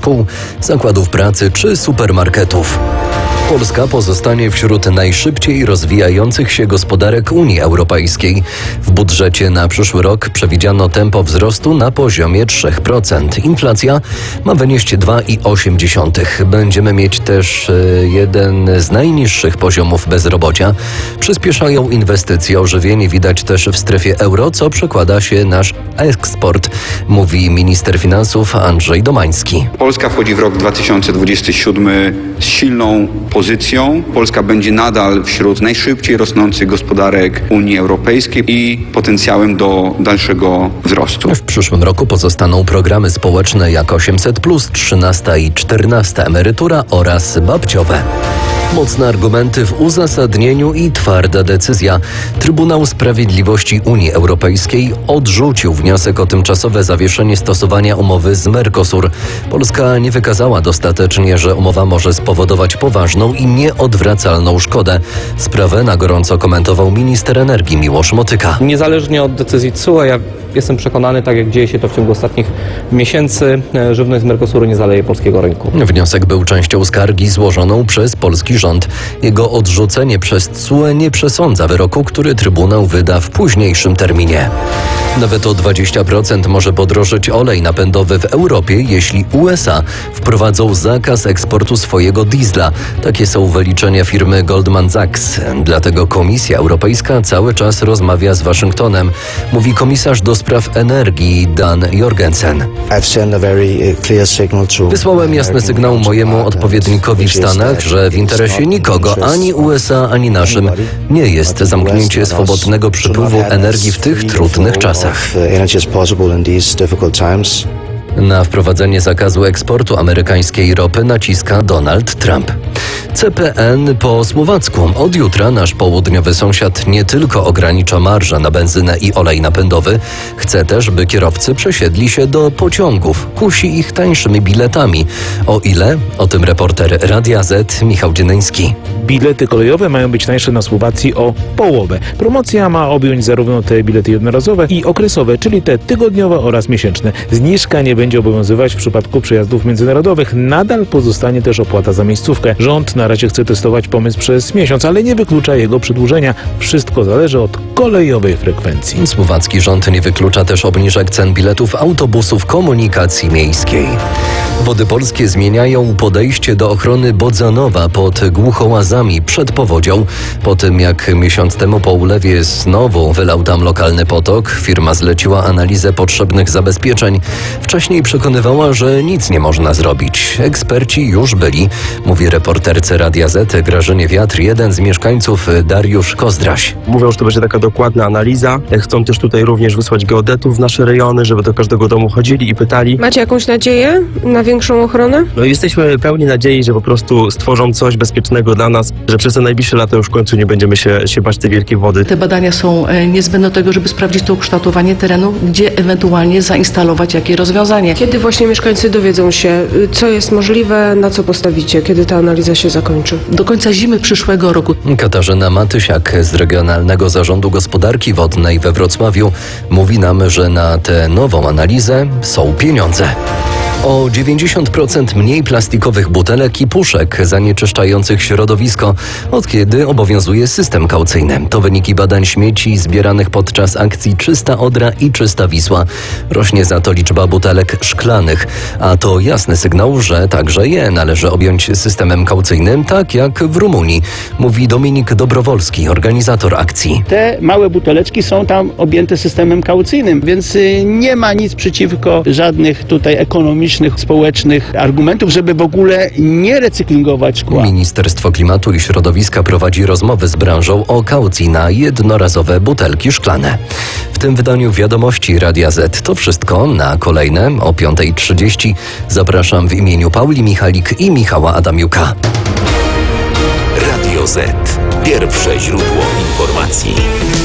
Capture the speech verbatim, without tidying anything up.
szkół, zakładów pracy czy supermarketów. Polska pozostanie wśród najszybciej rozwijających się gospodarek Unii Europejskiej. W budżecie na przyszły rok przewidziano tempo wzrostu na poziomie trzy procent. Inflacja ma wynieść dwa przecinek osiem procent. Będziemy mieć też jeden z najniższych poziomów bezrobocia. Przyspieszają inwestycje, ożywienie widać też w strefie euro, co przekłada się na nasz eksport, mówi minister finansów Andrzej Domański. Polska wchodzi w rok dwa tysiące dwudziesty siódmy z silną pozycją. Polska będzie nadal wśród najszybciej rosnących gospodarek Unii Europejskiej i potencjałem do dalszego wzrostu. W przyszłym roku pozostaną programy społeczne jak osiemset plus, trzynasta i czternasta emerytura oraz babciowe. Mocne argumenty w uzasadnieniu i twarda decyzja. Trybunał Sprawiedliwości Unii Europejskiej odrzucił wniosek o tymczasowe zawieszenie stosowania umowy z Mercosur. Polska nie wykazała dostatecznie, że umowa może spowodować poważną i nieodwracalną szkodę. Sprawę na gorąco komentował minister energii Miłosz Motyka. Niezależnie od decyzji C U E, ja jestem przekonany, tak jak dzieje się to w ciągu ostatnich miesięcy, żywność z Mercosuru nie zaleje polskiego rynku. Wniosek był częścią skargi złożoną przez polski rząd. Jego odrzucenie przez C U E nie przesądza wyroku, który Trybunał wyda w późniejszym terminie. Nawet o dwadzieścia procent może podrożyć olej napędowy w Europie, jeśli U S A wprowadzą zakaz eksportu swojego diesla. Takie są wyliczenia firmy Goldman Sachs. Dlatego Komisja Europejska cały czas rozmawia z Waszyngtonem, mówi komisarz do spraw energii Dan Jorgensen. Wysłałem jasny sygnał mojemu odpowiednikowi w Stanach, że w interesie nikogo, ani U S A, ani naszym, nie jest zamknięcie swobodnego przepływu energii w tych trudnych czasach. Na wprowadzenie zakazu eksportu amerykańskiej ropy naciska Donald Trump. C P N po słowacku. Od jutra nasz południowy sąsiad nie tylko ogranicza marżę na benzynę i olej napędowy, chce też, by kierowcy przesiedli się do pociągów. Kusi ich tańszymi biletami. O ile? O tym reporter Radia Z Michał Dzienyński. Bilety kolejowe mają być tańsze na Słowacji o połowę. Promocja ma objąć zarówno te bilety jednorazowe i okresowe, czyli te tygodniowe oraz miesięczne. Zniżka nie będzie obowiązywać w przypadku przejazdów międzynarodowych. Nadal pozostanie też opłata za miejscówkę. Rząd na razie chce testować pomysł przez miesiąc, ale nie wyklucza jego przedłużenia. Wszystko zależy od kolejowej frekwencji. Słowacki rząd nie wyklucza też obniżek cen biletów autobusów komunikacji miejskiej. Wody Polskie zmieniają podejście do ochrony Bodzanowa pod Głuchołazami przed powodzią. Po tym jak miesiąc temu po ulewie znowu wylał tam lokalny potok, firma zleciła analizę potrzebnych zabezpieczeń. Wcześniej przekonywała, że nic nie można zrobić. Eksperci już byli, mówi reporterce Radia Z Grażynie Wiatr, jeden z mieszkańców Dariusz Kozdraś. Mówią, że to będzie taka dokładna analiza. Chcą też tutaj również wysłać geodetów w nasze rejony, żeby do każdego domu chodzili i pytali. Macie jakąś nadzieję na większą ochronę? No i jesteśmy pełni nadziei, że po prostu stworzą coś bezpiecznego dla nas, że przez te najbliższe lata już w końcu nie będziemy się, się bać tej wielkiej wody. Te badania są niezbędne do tego, żeby sprawdzić to ukształtowanie terenu, gdzie ewentualnie zainstalować jakie rozwiązanie. Kiedy właśnie mieszkańcy dowiedzą się, co jest możliwe, na co postawicie, kiedy ta analiza się zakończy? Do końca zimy przyszłego roku. Katarzyna Matysiak z Regionalnego Zarządu Gospodarki Wodnej we Wrocławiu mówi nam, że na tę nową analizę są pieniądze. O dziewięćdziesiąt procent mniej plastikowych butelek i puszek zanieczyszczających środowisko, od kiedy obowiązuje system kaucyjny. To wyniki badań śmieci zbieranych podczas akcji Czysta Odra i Czysta Wisła. Rośnie za to liczba butelek szklanych, a to jasny sygnał, że także je należy objąć systemem kaucyjnym, tak jak w Rumunii, mówi Dominik Dobrowolski, organizator akcji. Te małe buteleczki są tam objęte systemem kaucyjnym, więc nie ma nic przeciwko żadnych tutaj ekonomicznych, społecznych argumentów, żeby w ogóle nie recyklingować szkła. Ministerstwo Klimatu i Środowiska prowadzi rozmowy z branżą o kaucji na jednorazowe butelki szklane. W tym wydaniu Wiadomości Radia Z to wszystko. Na kolejne o piąta trzydzieści zapraszam w imieniu Pauli Michalik i Michała Adamiuka. Radio Z. Pierwsze źródło informacji.